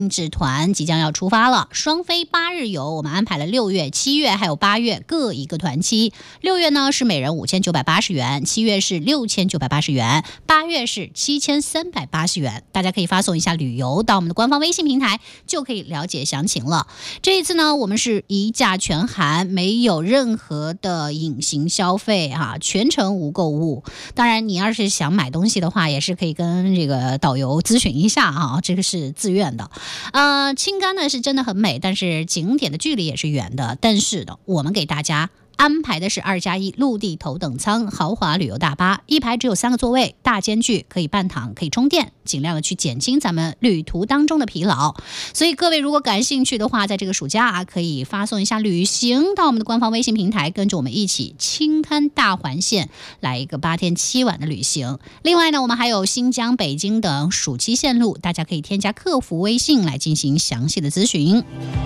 制团即将要出发了，双飞8日游，我们安排了6月、7月还有8月各一个团期。6月呢是每人5980元，7月是6980元，8月是7380元。大家可以发送一下旅游到我们的官方微信平台，就可以了解详情了。这一次呢，我们是一价全含，没有任何的隐形消费全程无购物。当然，你要是想买东西的话，也是可以跟这个导游咨询一下这个是自愿的。青甘呢是真的很美，但是景点的距离也是远的。但是呢，我们给大家安排的是2+1陆地头等舱豪华旅游大巴，一排只有3个座位，大间距，可以半躺，可以充电，尽量的去减轻咱们旅途当中的疲劳。所以各位如果感兴趣的话，在这个暑假可以发送一下旅行到我们的官方微信平台，跟着我们一起青堪大环线来一个8天7晚的旅行。另外呢，我们还有新疆、北京等暑期线路，大家可以添加客服微信来进行详细的咨询。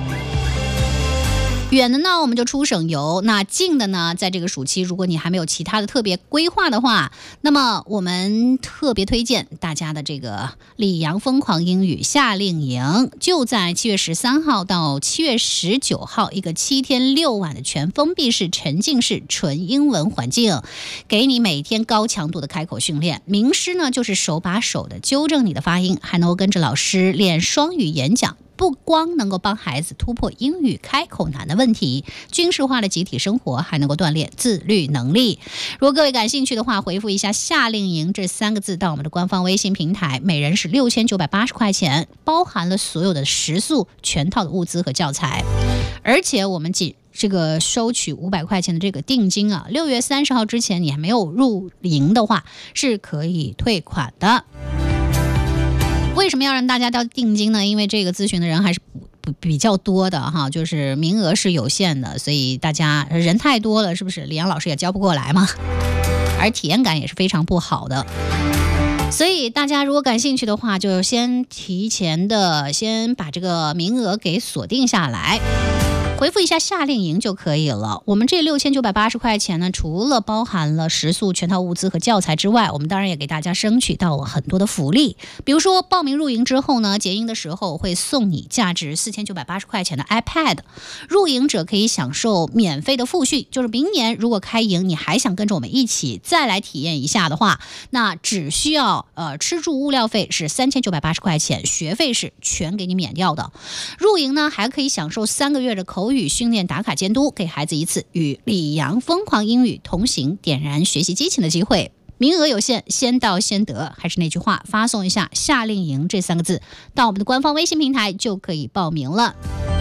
远的呢，我们就出省游；那近的呢，在这个暑期，如果你还没有其他的特别规划的话，那么我们特别推荐大家的这个里昂疯狂英语夏令营，就在7月13号到7月19号，一个7天6晚的全封闭式沉浸式纯英文环境，给你每天高强度的开口训练。名师呢，就是手把手的纠正你的发音，还能够跟着老师练双语演讲。不光能够帮孩子突破英语开口难的问题，军事化的集体生活还能够锻炼自律能力。如果各位感兴趣的话，回复一下夏令营这3个字到我们的官方微信平台，每人是6980块钱，包含了所有的食宿全套的物资和教材。而且我们这个收取500块钱的这个定金6月30号之前你还没有入营的话是可以退款的。为什么要让大家交定金呢？因为这个咨询的人还是比较多的就是名额是有限的，所以大家人太多了，是不是？李阳老师也教不过来嘛，而体验感也是非常不好的。所以大家如果感兴趣的话，就提前的先把这个名额给锁定下来。回复一下夏令营就可以了。我们这6980块钱呢，除了包含了食宿全套物资和教材之外，我们当然也给大家争取到很多的福利。比如说报名入营之后呢，结营的时候会送你价值4980块钱的 iPad， 入营者可以享受免费的复训，就是明年如果开营你还想跟着我们一起再来体验一下的话，那只需要吃住物料费是3980块钱，学费是全给你免掉的。入营呢还可以享受3个月的口语训练打卡监督，给孩子一次与里昂疯狂英语同行点燃学习激情的机会。名额有限，先到先得。还是那句话，发送一下夏令营这3个字到我们的官方微信平台就可以报名了。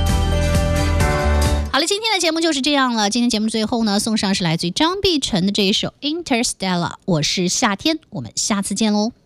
好了，今天的节目就是这样了。今天节目最后呢，送上是来自于张碧晨的这一首 Interstellar， 我是夏天，我们下次见喽。